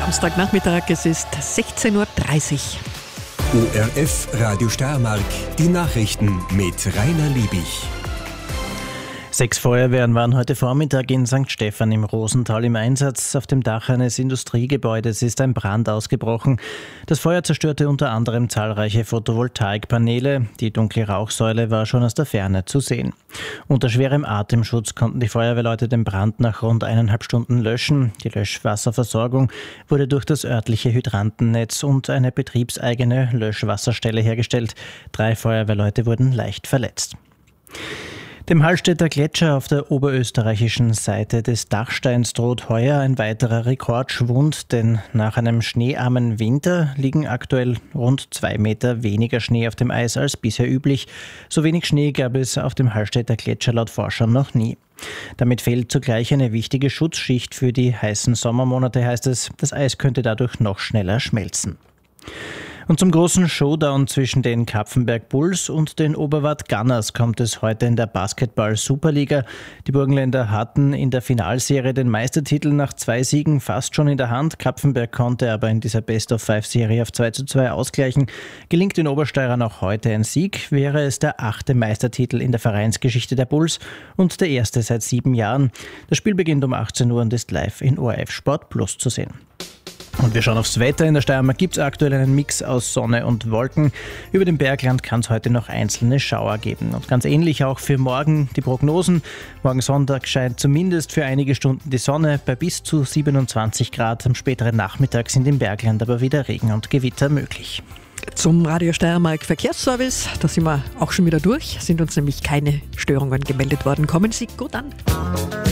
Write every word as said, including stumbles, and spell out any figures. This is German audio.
Samstagnachmittag, es ist sechzehn Uhr dreißig. O R F Radio Steiermark, die Nachrichten mit Rainer Liebig. Sechs Feuerwehren waren heute Vormittag in Sankt Stephan im Rosental im Einsatz. Auf dem Dach eines Industriegebäudes ist ein Brand ausgebrochen. Das Feuer zerstörte unter anderem zahlreiche Photovoltaikpaneele. Die dunkle Rauchsäule war schon aus der Ferne zu sehen. Unter schwerem Atemschutz konnten die Feuerwehrleute den Brand nach rund eineinhalb Stunden löschen. Die Löschwasserversorgung wurde durch das örtliche Hydrantennetz und eine betriebseigene Löschwasserstelle hergestellt. Drei Feuerwehrleute wurden leicht verletzt. Dem Hallstätter Gletscher auf der oberösterreichischen Seite des Dachsteins droht heuer ein weiterer Rekordschwund, denn nach einem schneearmen Winter liegen aktuell rund zwei Meter weniger Schnee auf dem Eis als bisher üblich. So wenig Schnee gab es auf dem Hallstätter Gletscher laut Forschern noch nie. Damit fehlt zugleich eine wichtige Schutzschicht für die heißen Sommermonate, heißt es. Das Eis könnte dadurch noch schneller schmelzen. Und zum großen Showdown zwischen den Kapfenberg Bulls und den Oberwart Gunners kommt es heute in der Basketball-Superliga. Die Burgenländer hatten in der Finalserie den Meistertitel nach zwei Siegen fast schon in der Hand. Kapfenberg konnte aber in dieser Best-of-Five-Serie auf zwei zu zwei ausgleichen. Gelingt den Obersteirern auch heute ein Sieg, wäre es der achte Meistertitel in der Vereinsgeschichte der Bulls und der erste seit sieben Jahren. Das Spiel beginnt um achtzehn Uhr und ist live in O R F Sport Plus zu sehen. Und wir schauen aufs Wetter. In der Steiermark gibt es aktuell einen Mix aus Sonne und Wolken. Über dem Bergland kann es heute noch einzelne Schauer geben. Und ganz ähnlich auch für morgen die Prognosen. Morgen Sonntag scheint zumindest für einige Stunden die Sonne bei bis zu siebenundzwanzig Grad. Am späteren Nachmittag sind im Bergland aber wieder Regen und Gewitter möglich. Zum Radio Steiermark Verkehrsservice, da sind wir auch schon wieder durch, sind uns nämlich keine Störungen gemeldet worden. Kommen Sie gut an.